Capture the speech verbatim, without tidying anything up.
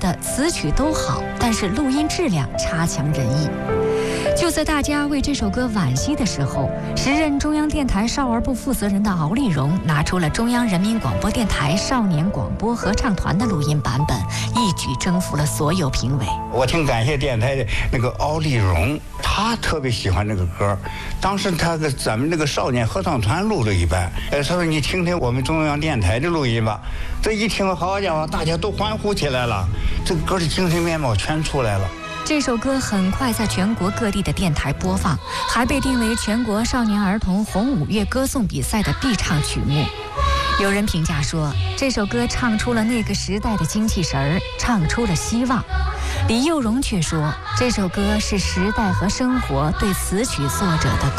得词曲都好，但是录音质量差强人意。就在大家为这首歌惋惜的时候，时任中央电台少儿部负责人的敖丽荣拿出了中央人民广播电台少年广播合唱团的录音版本，一举征服了所有评委。 我挺感谢电台的那个敖丽荣，他特别喜欢这个歌，当时他给咱们那个少年合唱团录了一版，呃，他说你听听我们中央电台的录音吧。这一听，好家伙，大家都欢呼起来了，这个歌的精神面貌全出来了。 这首歌很快在全国各地的电台播放，还被定为全国少年儿童红五月歌颂比赛的必唱曲目。有人评价说，这首歌唱出了那个时代的精气神儿，唱出了希望。李幼荣却说，这首歌是时代和生活对词曲作者的